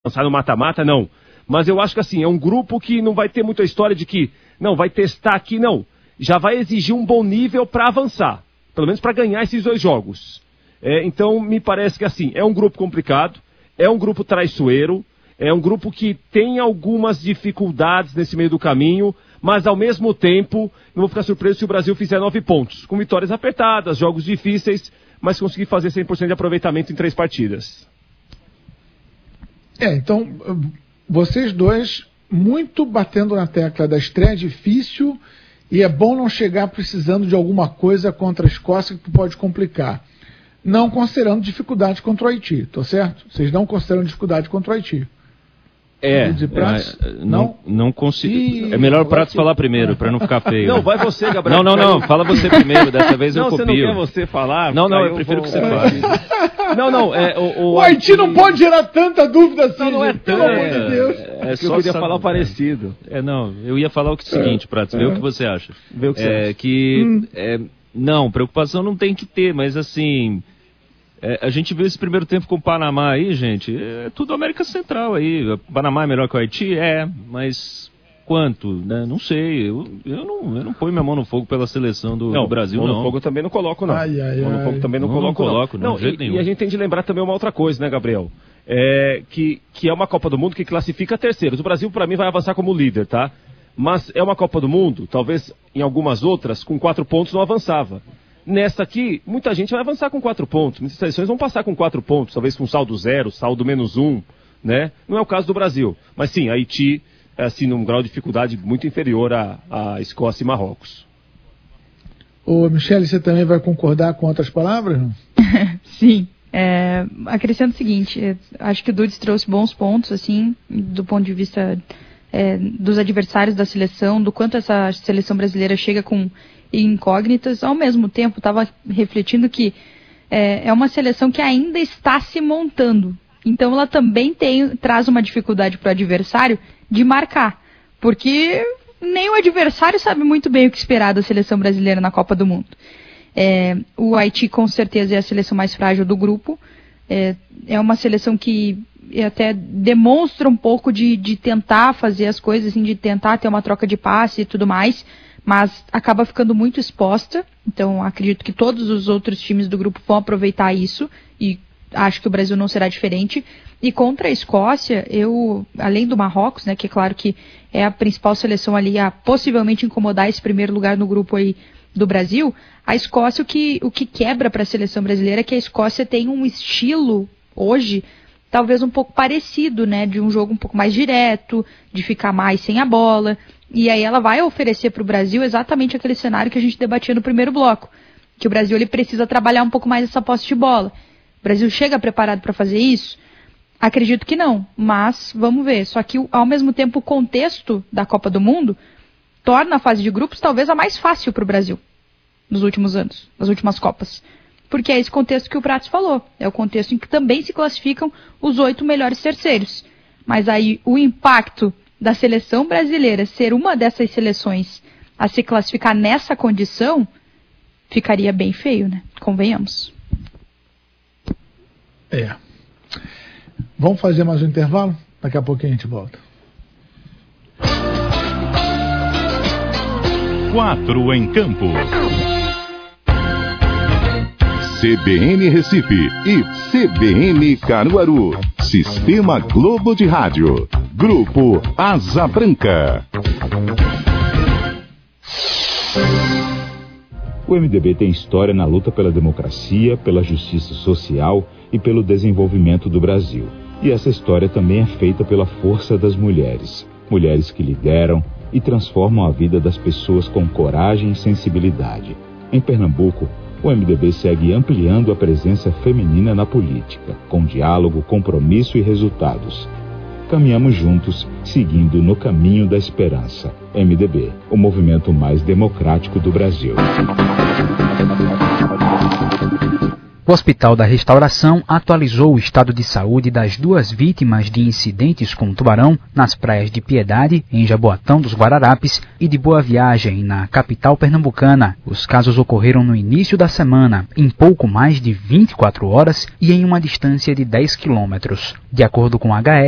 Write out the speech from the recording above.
avançar no mata-mata, não. Mas eu acho que assim, é um grupo que não vai ter muita história de que, não, vai testar aqui, não. Já vai exigir um bom nível para avançar. Pelo menos para ganhar esses 2 jogos. Então, me parece que assim, é um grupo complicado, é um grupo traiçoeiro, é um grupo que tem algumas dificuldades nesse meio do caminho, mas ao mesmo tempo, não vou ficar surpreso se o Brasil fizer 9 pontos. Com vitórias apertadas, jogos difíceis, mas conseguir fazer 100% de aproveitamento em 3 partidas. Então, vocês dois muito batendo na tecla da estreia difícil, e é bom não chegar precisando de alguma coisa contra a Escócia que pode complicar. Não considerando dificuldade contra o Haiti, tá certo? Vocês não consideram dificuldade contra o Haiti. Não consigo. É melhor o Pratos falar primeiro, para não ficar feio. Não, vai você, Gabriel. Não, fala você primeiro, dessa vez eu copio. Não, você não quer você falar? Não, eu prefiro que você fale. O Haiti não pode gerar tanta dúvida assim, não é tão, pelo amor de Deus. Eu queria falar o parecido. Eu ia falar o seguinte, Pratos, vê o que você acha. Vê o que você acha. Não, preocupação não tem que ter, mas assim... a gente vê esse primeiro tempo com o Panamá aí, gente, é tudo América Central aí. O Panamá é melhor que o Haiti? mas quanto? Né? Não sei, eu não ponho minha mão no fogo pela seleção do Brasil, não. Mão no fogo eu também não coloco, não. Mão no fogo também não coloco, não. De jeito nenhum. E a gente tem de lembrar também uma outra coisa, né, Gabriel? Que é uma Copa do Mundo que classifica terceiros. O Brasil, para mim, vai avançar como líder, tá? Mas é uma Copa do Mundo, talvez em algumas outras, com 4 pontos não avançava. Nesta aqui, muita gente vai avançar com 4 pontos. Muitas seleções vão passar com 4 pontos, talvez com saldo 0, saldo -1, né? Não é o caso do Brasil. Mas sim, Haiti é assim, num grau de dificuldade muito inferior à Escócia e Marrocos. Michele, você também vai concordar com outras palavras? Sim. Acrescento o seguinte, acho que o Dudes trouxe bons pontos, assim, do ponto de vista dos adversários da seleção, do quanto essa seleção brasileira chega com incógnitas. Ao mesmo tempo, estava refletindo que é uma seleção que ainda está se montando. Então, ela também traz uma dificuldade para o adversário de marcar. Porque nem o adversário sabe muito bem o que esperar da seleção brasileira na Copa do Mundo. O Haiti, com certeza, é a seleção mais frágil do grupo. É uma seleção que até demonstra um pouco de tentar fazer as coisas, assim, de tentar ter uma troca de passe e tudo mais, mas acaba ficando muito exposta. Então acredito que todos os outros times do grupo vão aproveitar isso, e acho que o Brasil não será diferente. E contra a Escócia, além do Marrocos, né, que é claro que é a principal seleção ali a possivelmente incomodar esse primeiro lugar no grupo aí do Brasil, a Escócia, o que quebra para a seleção brasileira é que a Escócia tem um estilo hoje talvez um pouco parecido, né, de um jogo um pouco mais direto, de ficar mais sem a bola, e aí ela vai oferecer para o Brasil exatamente aquele cenário que a gente debatia no primeiro bloco, que o Brasil ele precisa trabalhar um pouco mais essa posse de bola. O Brasil chega preparado para fazer isso? Acredito que não, mas vamos ver. Só que ao mesmo tempo o contexto da Copa do Mundo torna a fase de grupos talvez a mais fácil para o Brasil nos últimos anos, nas últimas Copas. Porque é esse contexto que o Pratos falou. É o contexto em que também se classificam os 8 melhores terceiros. Mas aí o impacto da seleção brasileira ser uma dessas seleções a se classificar nessa condição ficaria bem feio, né? Convenhamos. Vamos fazer mais um intervalo? Daqui a pouquinho a gente volta. 4 em campo. CBN Recife e CBN Caruaru. Sistema Globo de Rádio. Grupo Asa Branca. O MDB tem história na luta pela democracia, pela justiça social e pelo desenvolvimento do Brasil. E essa história também é feita pela força das mulheres. Mulheres que lideram e transformam a vida das pessoas com coragem e sensibilidade. Em Pernambuco, o MDB segue ampliando a presença feminina na política, com diálogo, compromisso e resultados. Caminhamos juntos, seguindo no caminho da esperança. MDB, o movimento mais democrático do Brasil. O Hospital da Restauração atualizou o estado de saúde das 2 vítimas de incidentes com tubarão nas praias de Piedade, em Jaboatão dos Guararapes, e de Boa Viagem, na capital pernambucana. Os casos ocorreram no início da semana, em pouco mais de 24 horas e em uma distância de 10 quilômetros. De acordo com a HE,